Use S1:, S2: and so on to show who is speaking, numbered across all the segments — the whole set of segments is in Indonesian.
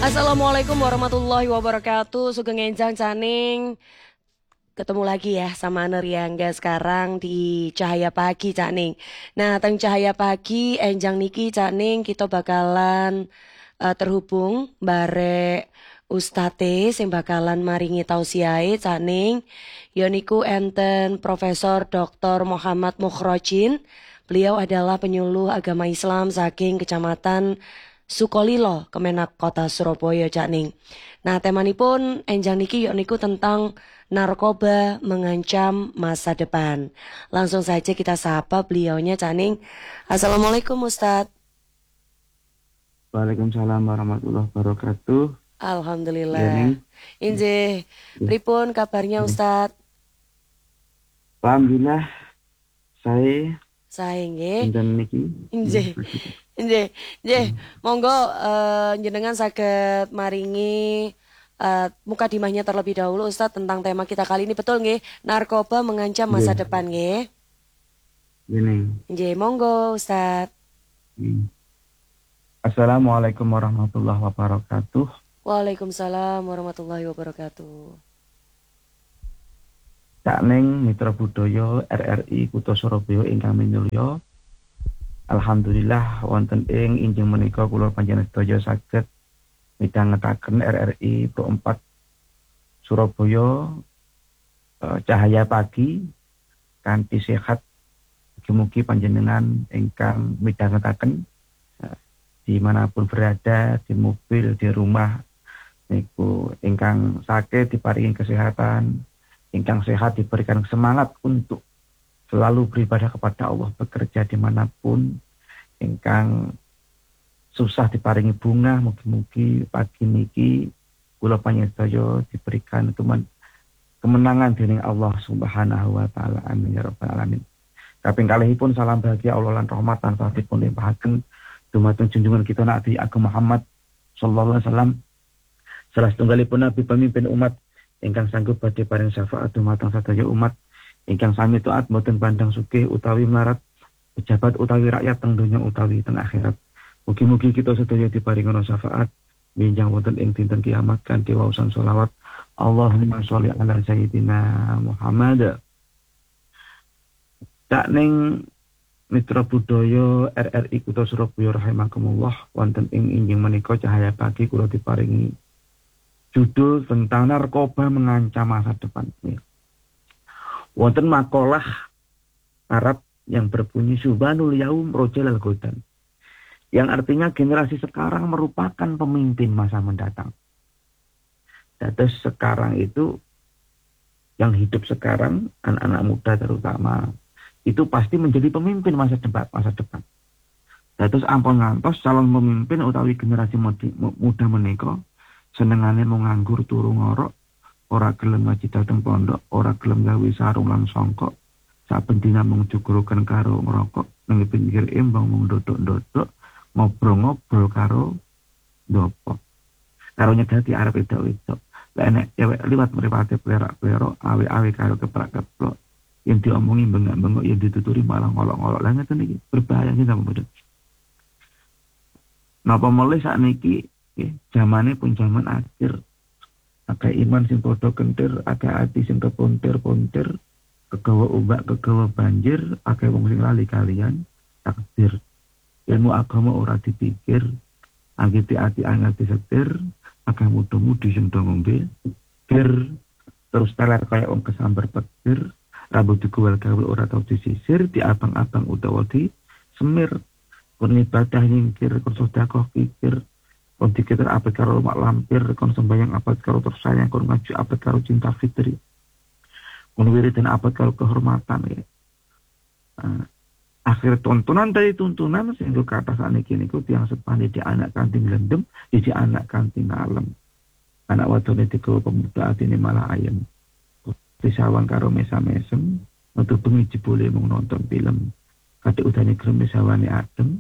S1: Assalamualaikum warahmatullahi wabarakatuh. Sugeng Enjang Caning. Ketemu lagi ya sama Neriangga sekarang di Cahaya Pagi Caning. Nah, teng Cahaya Pagi Enjang niki Caning kita bakalan terhubung bare Ustate sing bakalan maringi tausiahe Caning. Yoniku enten Profesor Dr. Muhammad Mukhrojin. Beliau adalah penyuluh agama Islam saking Kecamatan Sukolilo, Kemenak Kota Surabaya, Cak Ning. Nah, temanipun enjang niki yoniku tentang narkoba mengancam masa depan. Langsung saja kita sapa beliaunya, Cak Ning. Assalamualaikum, Ustadz.
S2: Waalaikumsalam warahmatullahi wabarakatuh. Ya
S1: Alhamdulillah.
S2: nih,
S1: Injih, pripun kabarnya, Ustadz?
S2: Alhamdulillah saya
S1: Saya nggih.
S2: dan Niki.
S1: Injih. Nggih, nggih. Monggo njenengan saged maringi mukadimahnya terlebih dahulu Ustadz tentang tema kita kali ini, betul nggih? Narkoba mengancam masa depan nggih.
S2: Ini.
S1: Nggih, monggo Ustadz.
S2: Assalamualaikum warahmatullahi wabarakatuh.
S1: Waalaikumsalam warahmatullahi wabarakatuh.
S2: Cak Ning Mitra Budaya RRI Kutha Surabaya ingkang minulya. Alhamdulillah wonten ing injing menika kula panjenengan sedaya saged midhangetaken RRI Pro 4 Surabaya Cahaya Pagi kanthi sehat. Mugi-mugi panjenengan ingkang midhangetaken dimanapun berada, di mobil, di rumah, niku ingkang sakit diparingi kesehatan, ingkang sehat diberikan semangat untuk selalu beribadah kepada Allah, bekerja dimanapun, ingkang susah diparingi bunga, mugi-mugi pagi niki kula panjenengan diberikan kemenangan dening Allah Subhanahu wa taala. Amin ya rabbal alamin. Kaping kalihipun salam bahagia Allah lan rahmat tansah dipun limpahaken dumateng junjungan kita Nabi Agung Muhammad sallallahu alaihi wasallam, salah setunggalipun nabi pemimpin umat ingkang sanggup badhe paring syafaat dumateng sadaya umat ingkang sami taat boten pandang sugih utawi melarat, pejabat utawi rakyat teng donya utawi teng akhirat. Mugi-mugi kita sedaya diparingono syafaat benjang wonten ing dinten kiamat kanthi waosan selawat Allahumma sholli ala sayyidina Muhammad. Tak ning Mitra Budaya RRI Kutha Surabaya rahimakumullah, wonten ing injing menika Cahaya Pagi kula diparingi judul tentang narkoba mengancam masa depan. Wonten makalah Arab yang berbunyi Subhanul Yaum Rojalal Godan, yang artinya generasi sekarang merupakan pemimpin masa mendatang. Terus sekarang itu yang hidup sekarang, anak-anak muda terutama, itu pasti menjadi pemimpin masa depan. Terus ampun ngantos calon pemimpin utawi generasi muda menika senengane mau nganggur turu ngorok, ora gelem ngaji dateng pondok, ora gelem gawe sarung lan songkok, saben dina mung juguruken karo ngrokok, nang pinggir embang mung dodok-dodok, ngobrol-ngobrol karo ndopo. Karo nyegati arep wedok-wedok. Lah nek cewek liwat mripate plerak-plerok, awe-awe karo keplak-keplok. Yang diomongi bengak-bengok, yang dituturi malah ngolok-ngolok. Lah ngeten iki berbahaya iki napa mboten. Napa mulai sakniki zamane pun zaman akhir. Akeh iman sing padha kentir, akeh ati sing kepontir-pontir, kegawa ombak, kegawa banjir, akeh wong sing lali kalian takdir. Ilmu agama ora dipikir, anggiti ati angel disetir, akeh muda-mudi sing do ngombe bir, terus teler kaya wong kesambar petir. Rambut digowel-gawel ora tau disisir, di abang-abang utawa di semir. Kon ibadah nyingkir, kon sedekah pikir, kon dikiter apik karo mak lampir, kon sembayang apik karo tersayang, kon ngaji apik karo cinta fitri. Kon wiridan apik karo kehormatan ya. Akhir tontonan dari tuntunan sehingga kata sakniki niku tiyang sepane di anak kanting lendem, di anak kanting ngalem. Anak wadone digawa pemuda atine malah ayem. Disawang karo mesam-mesem, metu bengi jebule mung nonton film. Kadhe udane grem sawane adem.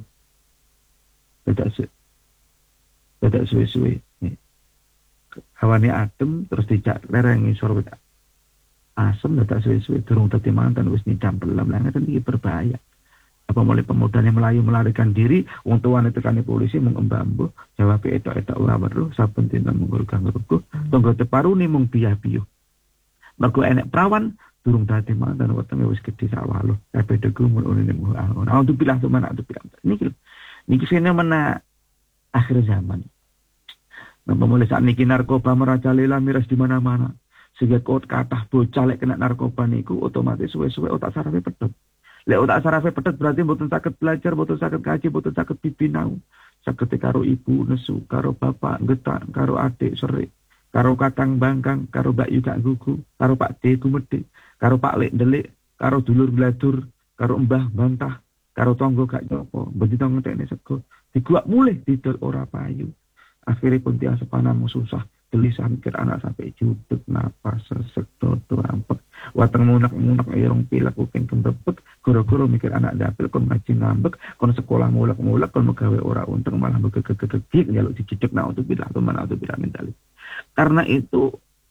S2: Dadak suwe-suwe. Hawane adem terus dijak lereng ngisor wit asem, dadak suwe-suwe durung dadi mantan wis nidam pelam. Lah ngeten iki berbahaya. Apa mulai pemudanya Melayu melarikan diri, wong tuane tekani polisi mung embambu, jawab etok-etok ora weruh, saben dina munggul kang rukuh, tangga teparune mung piyah-piyuh. Mergo enek prawan durung dadi mantan wetenge wis gedhe sak waluh. Kabeh degu mun une mung angon. Auzu bilah teman auzu bilah. Niki fenomena akhir zaman. Napa mulai saat niki narkoba merajalela miras di mana-mana. Sehingga kathah bocah lek kena narkoba niku otomatis suwe-suwe otak sarafe pedhot. Lek otak sarafe pedhot berarti mboten saged belajar, mboten saged kaji, mboten saged pipinau. Saged karo ibu nesu, karo bapak getak, karo adik serik, karo kakang bangkang, karo mbak yu gak gugu, karo pak D gumedhe, karo pak lek ndelik, karo dulur bladur, karo mbah bantah, karo tangga gak nyopo, begitu ngetekne sego, diguak mulih didol ora payu. Akhirnya pun dia sepanamu susah, gelisah mikir anak sampai juduk, napas, sesek, dodo, rampek. Wateng munak-munak, irung pilek, uking kembebek, goro-goro mikir anak dapil, kon ngaji ngambek, kon sekolah mulak-mulak, kon megawe ora untung, malah begegegegegik, nyaluk dicidek, nah untuk bilah teman, untuk bilah mentali. Karena itu,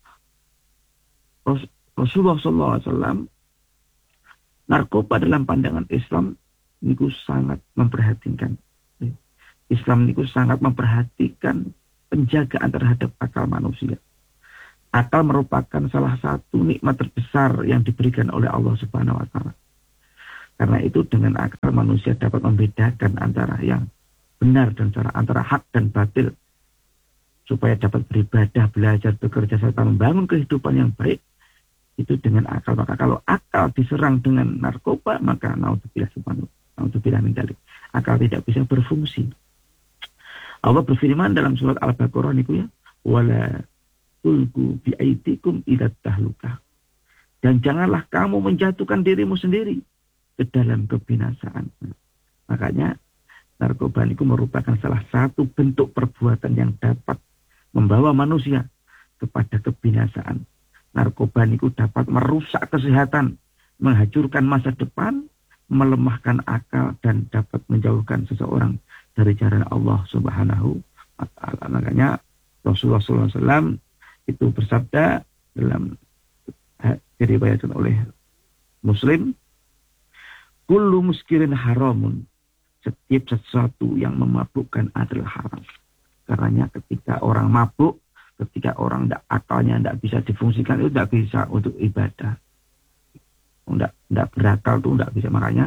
S2: Rasulullah SAW, narkoba dalam pandangan Islam, niku sangat memperhatikan. Islam niku sangat memperhatikan penjagaan terhadap akal manusia. Akal merupakan salah satu nikmat terbesar yang diberikan oleh Allah Subhanahu wa taala. Karena itu dengan akal manusia dapat membedakan antara yang benar dan salah, antara hak dan batil. Supaya dapat beribadah, belajar, bekerja serta membangun kehidupan yang baik. Itu dengan akal. Maka kalau akal diserang dengan narkoba, maka naudzubillah subhanahu, naudzubillah min dzalik. Akal tidak bisa berfungsi. Allah berfirman dalam surat Al-Baqarah niku ya, wala tulqu bi aidikum ila tahlukah. Dan janganlah kamu menjatuhkan dirimu sendiri ke dalam kebinasaan. Makanya narkoba niku merupakan salah satu bentuk perbuatan yang dapat membawa manusia kepada kebinasaan. Narkoba niku dapat merusak kesehatan, menghancurkan masa depan, melemahkan akal dan dapat menjauhkan seseorang dari jalan Allah Subhanahu wa taala. Makanya Rasulullah SAW itu bersabda dalam diriwayatkan oleh Muslim, kullu muskirin haramun. Setiap sesuatu yang memabukkan adalah haram. Karena ketika orang mabuk, ketika orang akalnya tidak bisa difungsikan, itu tidak bisa untuk ibadah. Tidak berakal itu tidak bisa. Makanya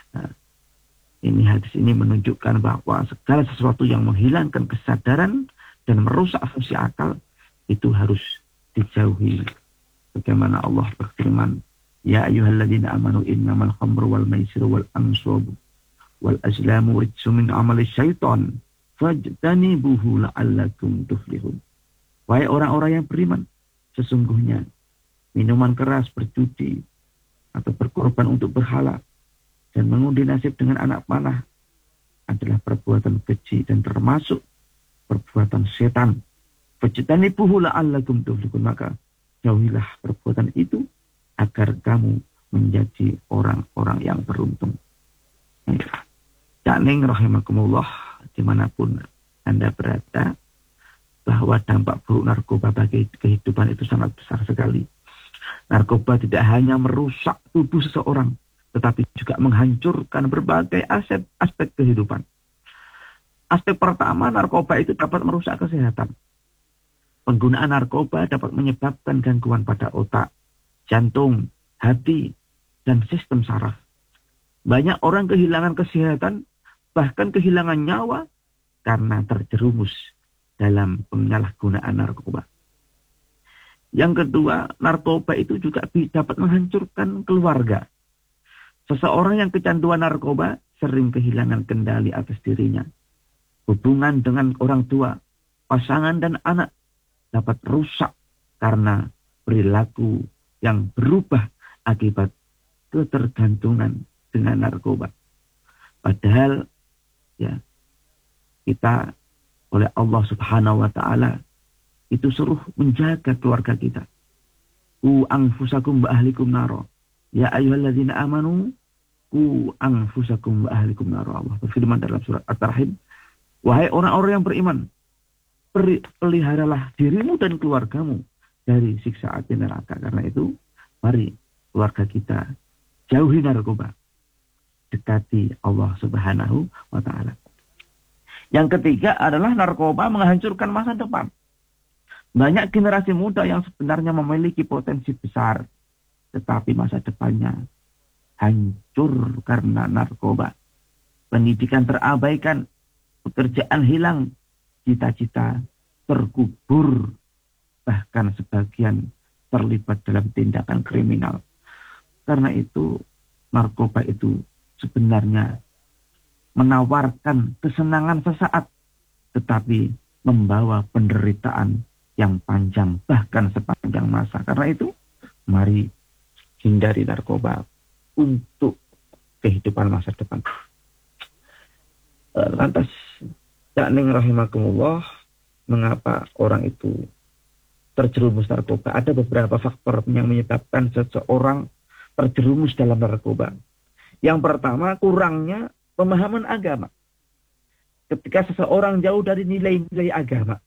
S2: ini hadis ini menunjukkan bahwa segala sesuatu yang menghilangkan kesadaran dan merusak fungsi akal itu harus dijauhi. Bagaimana Allah berfirman, ya ayyuhalladzina amanu innamal khamru wal maisiru wal ansabu wal azlamu rijsum min amali syaitan fajtanibuhu la'allakum tuflihun. Wahai orang-orang yang beriman, sesungguhnya minuman keras, berjudi atau berkorban untuk berhala dan mengundi nasib dengan anak panah adalah perbuatan keji dan termasuk perbuatan setan. Fajtanibuhu la'allakum tuflihun. Maka jauhilah perbuatan itu agar kamu menjadi orang-orang yang beruntung. Cakning rahimakumullah, dimanapun Anda berada, bahwa dampak buruk narkoba bagi kehidupan itu sangat besar sekali. Narkoba tidak hanya merusak tubuh seseorang, tetapi juga menghancurkan berbagai aspek kehidupan. Aspek pertama, narkoba itu dapat merusak kesehatan. Penggunaan narkoba dapat menyebabkan gangguan pada otak, jantung, hati, dan sistem saraf. Banyak orang kehilangan kesehatan, bahkan kehilangan nyawa karena terjerumus dalam penyalahgunaan narkoba. Yang kedua, narkoba itu juga dapat menghancurkan keluarga. Seseorang yang kecanduan narkoba sering kehilangan kendali atas dirinya. Hubungan dengan orang tua, pasangan, dan anak dapat rusak karena perilaku yang berubah akibat ketergantungan dengan narkoba. Padahal ya kita oleh Allah Subhanahu wa taala itu suruh menjaga keluarga kita. Ku anfusakum wa ahlikum naro. Ya ayyuhalladzina amanu ku anfusakum wa ahlikum naro. Allah berfirman dalam surat At-Tahrim, wahai orang-orang yang beriman, peliharalah dirimu dan keluargamu dari siksa api neraka. Karena itu, mari keluarga kita jauhi narkoba. dekati Allah Subhanahu wa Ta'ala. Yang ketiga adalah narkoba menghancurkan masa depan. Banyak generasi muda yang sebenarnya memiliki potensi besar, tetapi masa depannya hancur karena narkoba. Pendidikan terabaikan, pekerjaan hilang, cita-cita terkubur, bahkan sebagian terlibat dalam tindakan kriminal. Karena itu, narkoba itu sebenarnya menawarkan kesenangan sesaat, tetapi membawa penderitaan yang panjang, bahkan sepanjang masa. Karena itu, mari hindari narkoba untuk kehidupan masa depan. Lantas, Cak Ning rahimakumullah, mengapa orang itu terjerumus narkoba? Ada beberapa faktor yang menyebabkan seseorang terjerumus dalam narkoba. Yang pertama, kurangnya pemahaman agama. Ketika seseorang jauh dari nilai-nilai agama,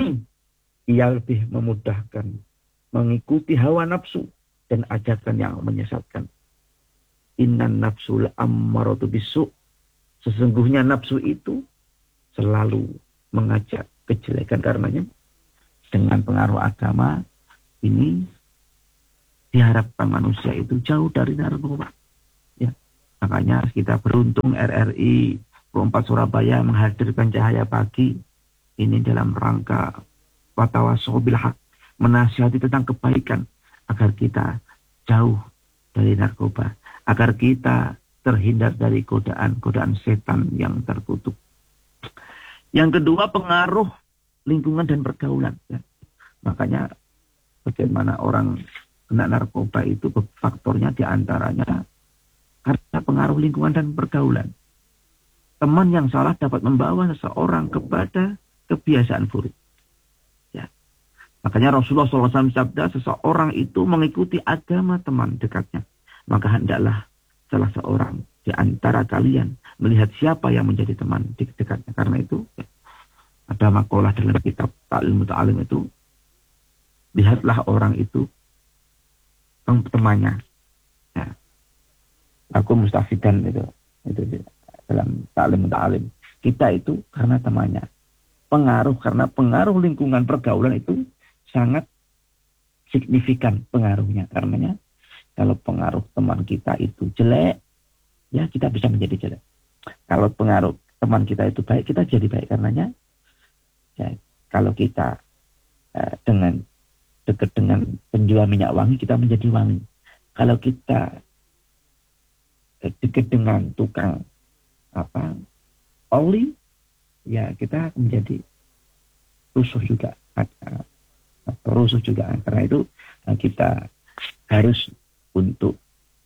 S2: ia lebih memudahkan mengikuti hawa nafsu dan ajakan yang menyesatkan. Innan nafsul ammaratu bisu. Sesungguhnya nafsu itu selalu mengajak kejelekan. Karenanya dengan pengaruh agama ini diharapkan manusia itu jauh dari narkoba. Ya. Makanya kita beruntung RRI 4 Surabaya menghadirkan Cahaya Pagi ini dalam rangka watawasau bil haq, menasihati tentang kebaikan agar kita jauh dari narkoba, agar kita terhindar dari godaan-godaan setan yang terkutuk. Yang kedua, pengaruh lingkungan dan pergaulan. Ya. Makanya bagaimana orang kena narkoba itu faktornya diantaranya karena pengaruh lingkungan dan pergaulan. Teman yang salah dapat membawa seseorang kepada kebiasaan buruk. Ya. Makanya Rasulullah SAW sabda, seseorang itu mengikuti agama teman dekatnya. Maka hendaklah salah seorang di antara kalian melihat siapa yang menjadi teman dekatnya. Karena itu ada makalah dalam kitab Ta'lim Muta'alim itu, lihatlah orang itu temannya. Ya. Aku mustafidan itu dalam Ta'lim Muta'alim. Kita itu karena temannya. Karena pengaruh lingkungan pergaulan itu sangat signifikan pengaruhnya. Karenanya kalau pengaruh teman kita itu jelek, ya kita bisa menjadi jelek. Kalau pengaruh teman kita itu baik, kita jadi baik. Karenanya, ya, kalau kita dengan dekat dengan penjual minyak wangi, kita menjadi wangi. Kalau kita dekat dengan tukang oli, ya kita menjadi rusuh juga. Karena itu kita harus untuk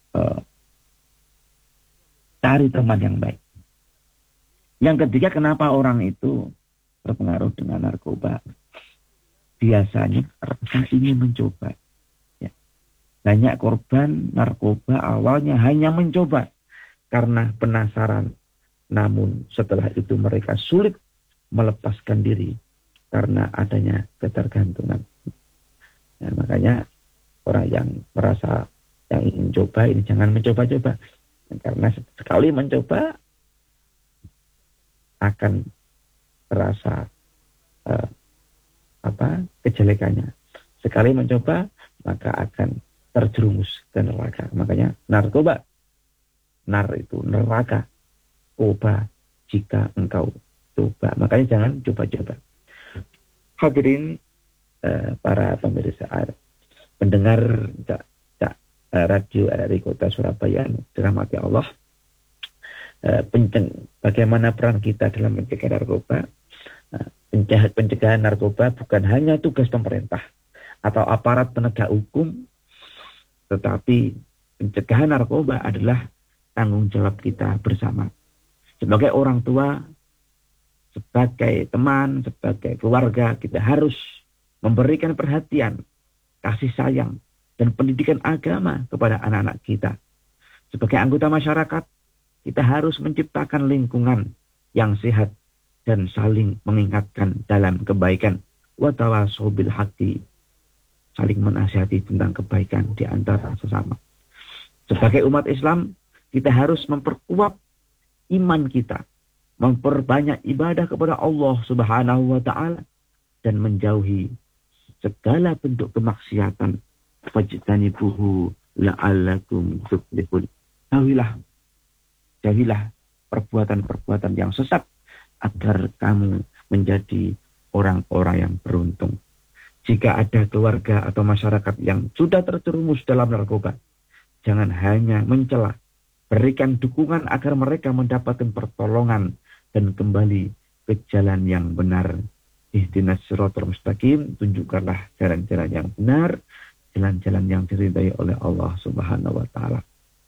S2: cari teman yang baik. Yang ketiga, kenapa orang itu terpengaruh dengan narkoba? Biasanya rasa ingin mencoba. Ya. Banyak korban narkoba awalnya hanya mencoba karena penasaran. Namun setelah itu mereka sulit melepaskan diri karena adanya ketergantungan. Nah, makanya orang yang merasa yang ingin coba ini jangan mencoba-coba. Karena sekali mencoba akan terasa kejelekannya. Sekali mencoba maka akan terjerumus ke neraka. Makanya narkoba, itu neraka. Coba jika engkau coba. Makanya jangan coba-coba. Hadirin para pemirsa pendengar radio RRI Kota Surabaya, dirahmati Allah. Bagaimana peran kita dalam mencegah narkoba? Pencegahan narkoba bukan hanya tugas pemerintah atau aparat penegak hukum, tetapi pencegahan narkoba adalah tanggung jawab kita bersama. Sebagai orang tua, sebagai teman, sebagai keluarga, kita harus memberikan perhatian, kasih sayang, dan pendidikan agama kepada anak-anak kita. Sebagai anggota masyarakat, kita harus menciptakan lingkungan yang sehat dan saling mengingatkan dalam kebaikan. Wa tawasau bil haqqi, saling menasihati tentang kebaikan di antara sesama. Sebagai umat Islam, Kita harus memperkuat iman kita, memperbanyak ibadah kepada Allah Subhanahu wa taala dan menjauhi segala bentuk kemaksiatan. Fajtanibuhu la'allakum tuflihun. Jauhilah perbuatan-perbuatan yang sesat agar kamu menjadi orang-orang yang beruntung. Jika ada keluarga atau masyarakat yang sudah terjerumus dalam narkoba, jangan hanya mencela, berikan dukungan agar mereka mendapatkan pertolongan dan kembali ke jalan yang benar. Ihdinas siratal mustaqim, tunjukkanlah jalan-jalan yang benar, jalan-jalan yang diridhai oleh Allah Subhanahu wa taala.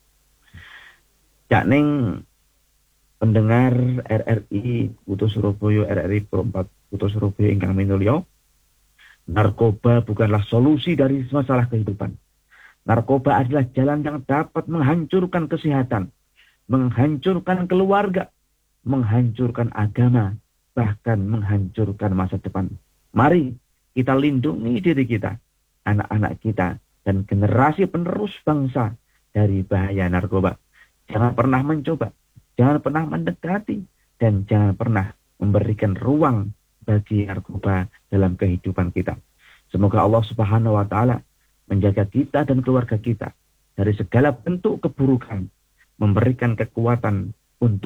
S2: Cak Ning pendengar RRI Kuto Surabaya, RRI Pro 4 Kuto Surabaya ingkang minulya, narkoba bukanlah solusi dari masalah kehidupan. Narkoba adalah jalan yang dapat menghancurkan kesehatan, menghancurkan keluarga, menghancurkan agama, bahkan menghancurkan masa depan. Mari kita lindungi diri kita, anak-anak kita, dan generasi penerus bangsa dari bahaya narkoba. Jangan pernah mencoba, jangan pernah mendekati, dan jangan pernah memberikan ruang bagi narkoba dalam kehidupan kita. Semoga Allah Subhanahu wa taala menjaga kita dan keluarga kita dari segala bentuk keburukan, memberikan kekuatan untuk